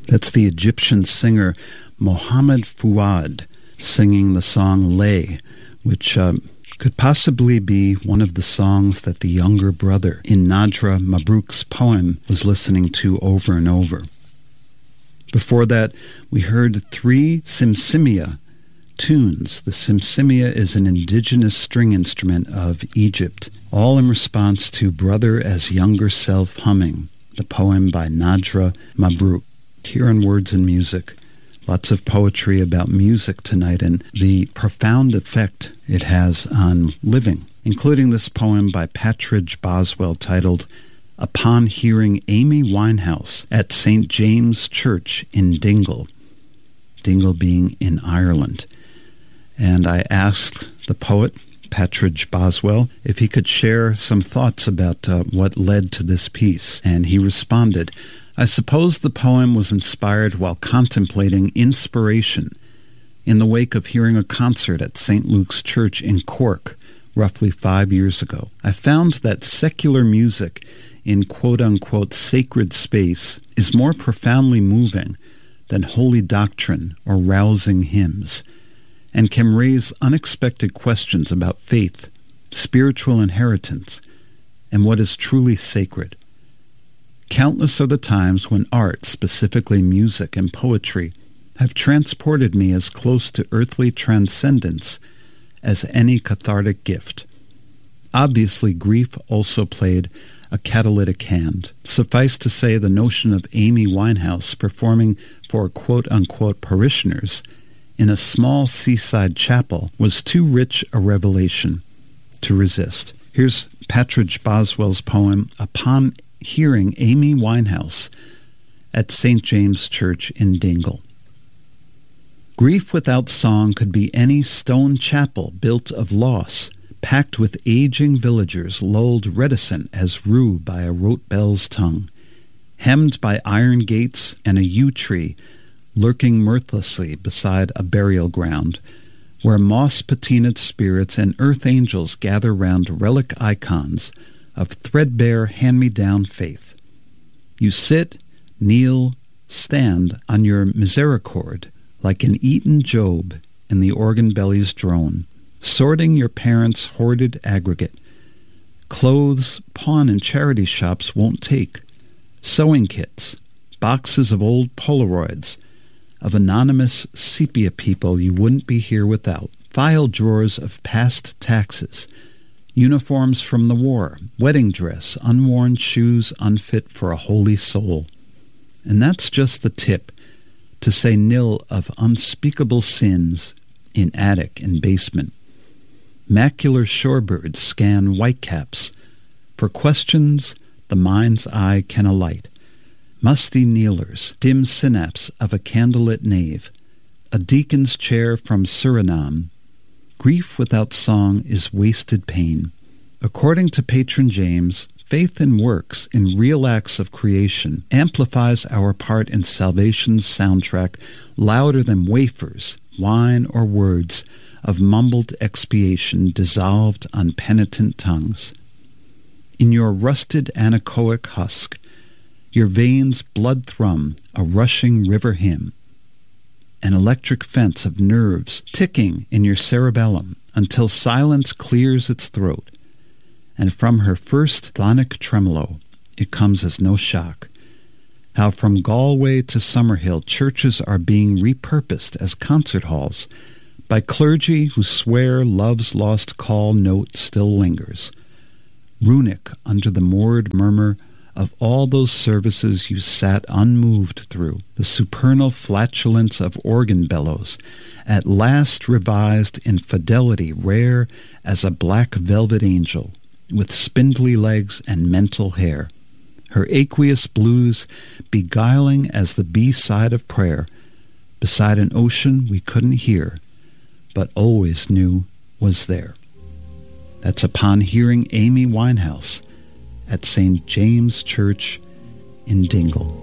That's the Egyptian singer Mohammed Fuad singing the song Lay, which could possibly be one of the songs that the younger brother in Nadra Mabrouk's poem was listening to over and over. Before that, we heard 3 simsimia tunes. The simsimia is an indigenous string instrument of Egypt, all in response to Brother as Younger Self Humming, the poem by Nadra Mabrouk. Here on Words and Music, lots of poetry about music tonight and the profound effect it has on living, including this poem by Patridge Boswell titled Upon Hearing Amy Winehouse at St. James Church in Dingle, Dingle being in Ireland. And I asked the poet, Patridge Boswell, if he could share some thoughts about what led to this piece. And he responded, I suppose the poem was inspired while contemplating inspiration in the wake of hearing a concert at St. Luke's Church in Cork roughly 5 years ago. I found that secular music in quote-unquote sacred space is more profoundly moving than holy doctrine or rousing hymns, and can raise unexpected questions about faith, spiritual inheritance, and what is truly sacred. Countless are the times when art, specifically music and poetry, have transported me as close to earthly transcendence as any cathartic gift. Obviously, grief also played a catalytic hand. Suffice to say, the notion of Amy Winehouse performing for quote-unquote parishioners in a small seaside chapel was too rich a revelation to resist. Here's Patridge Boswell's poem, Upon Hearing Amy Winehouse at St. James Church in Dingle. Grief without song could be any stone chapel built of loss, packed with aging villagers lulled reticent as rue by a rote bell's tongue, hemmed by iron gates and a yew tree lurking mirthlessly beside a burial ground, where moss-patinaed spirits and earth angels gather round relic icons of threadbare hand-me-down faith. You sit, kneel, stand on your misericord like an eaten Job in the organ belly's drone, sorting your parents' hoarded aggregate. Clothes pawn and charity shops won't take. Sewing kits, boxes of old Polaroids, of anonymous sepia people you wouldn't be here without, file drawers of past taxes, uniforms from the war, wedding dress, unworn shoes unfit for a holy soul. And that's just the tip, to say nil of unspeakable sins in attic and basement. Macular shorebirds scan whitecaps for questions the mind's eye can alight. Musty kneelers, dim synapse of a candlelit nave, a deacon's chair from Suriname. Grief without song is wasted pain. According to Patron James, faith in works, in real acts of creation, amplifies our part in salvation's soundtrack louder than wafers, wine, or words of mumbled expiation dissolved on penitent tongues. In your rusted anechoic husk, your veins blood thrum a rushing river hymn, an electric fence of nerves ticking in your cerebellum until silence clears its throat, and from her first chthonic tremolo it comes as no shock. How from Galway to Summerhill churches are being repurposed as concert halls by clergy who swear love's lost call note still lingers, runic under the moored murmur of all those services you sat unmoved through, the supernal flatulence of organ bellows, at last revised in fidelity rare as a black velvet angel, with spindly legs and mental hair, her aqueous blues beguiling as the B-side of prayer, beside an ocean we couldn't hear, but always knew was there. That's Upon Hearing Amy Winehouse at St. James Church in Dingle.